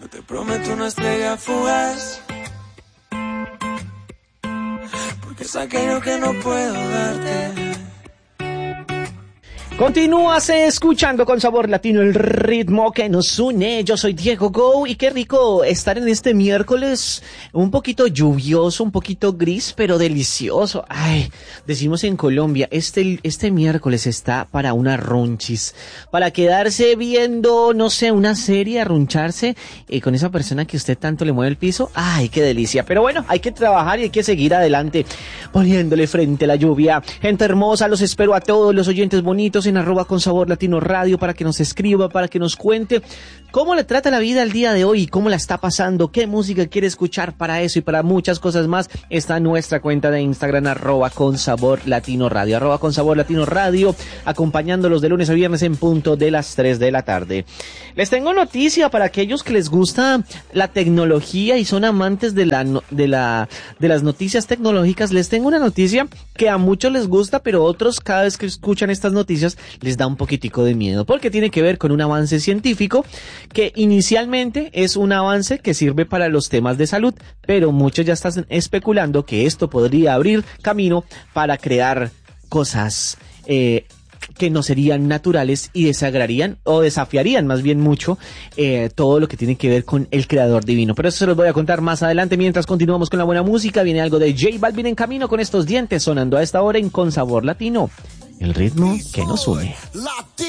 Yo te prometo una estrella fugaz, porque es aquello que no puedo darte. Continúas escuchando con Sabor Latino, el ritmo que nos une. Yo soy Diego Go y qué rico estar en este miércoles un poquito lluvioso, un poquito gris, pero delicioso. Ay, decimos en Colombia, este miércoles está para una runchis, para quedarse viendo, no sé, una serie, arruncharse con esa persona que usted tanto le mueve el piso. Ay, qué delicia. Pero bueno, hay que trabajar y hay que seguir adelante, poniéndole frente a la lluvia. Gente hermosa, los espero a todos los oyentes bonitos en @ConSaborLatinoRadio para que nos escriba, para que nos cuente cómo le trata la vida el día de hoy, cómo la está pasando, qué música quiere escuchar. Para eso y para muchas cosas más está nuestra cuenta de Instagram @ConSaborLatinoRadio, @ConSaborLatinoRadio, acompañándolos de lunes a viernes en punto de las 3 de la tarde. Les tengo noticia para aquellos que les gusta la tecnología y son amantes de las noticias tecnológicas. Les tengo una noticia que a muchos les gusta, pero otros cada vez que escuchan estas noticias les da un poquitico de miedo, porque tiene que ver con un avance científico que inicialmente es un avance que sirve para los temas de salud, pero muchos ya están especulando que esto podría abrir camino para crear cosas que no serían naturales y desagrarían o desafiarían más bien mucho todo lo que tiene que ver con el creador divino. Pero eso se los voy a contar más adelante. Mientras continuamos con la buena música, viene algo de J Balvin en camino con estos dientes sonando a esta hora en Con Sabor Latino, el ritmo que nos une.